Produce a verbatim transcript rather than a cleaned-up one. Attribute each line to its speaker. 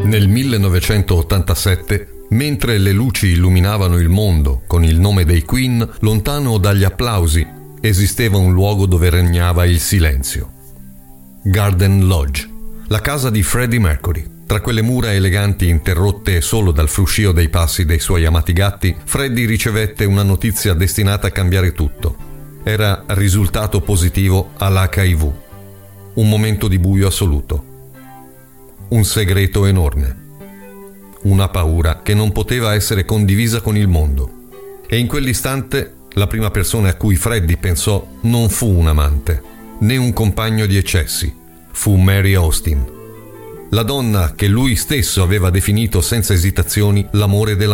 Speaker 1: Nel millenovecentottantasette, mentre le luci illuminavano il mondo con il nome dei Queen, lontano dagli applausi, esisteva un luogo dove regnava il silenzio. Garden Lodge, la casa di Freddie Mercury. Tra quelle mura eleganti interrotte solo dal fruscio dei passi dei suoi amati gatti, Freddie ricevette una notizia destinata a cambiare tutto. Era risultato positivo all'H I V. Un momento di buio assoluto. Un segreto enorme. Una paura che non poteva essere condivisa con il mondo. E in quell'istante la prima persona a cui Freddie pensò non fu un amante, né un compagno di eccessi. Fu Mary Austin. La donna che lui stesso aveva definito senza esitazioni l'amore della